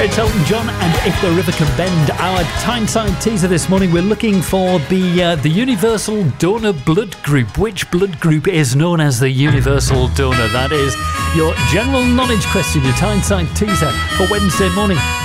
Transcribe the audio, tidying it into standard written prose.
It's Elton John and If the River Can Bend. Our Tyneside teaser this morning, we're looking for the universal donor blood group. Which blood group is known as the universal donor? That is your general knowledge question, your Tyneside teaser for Wednesday morning.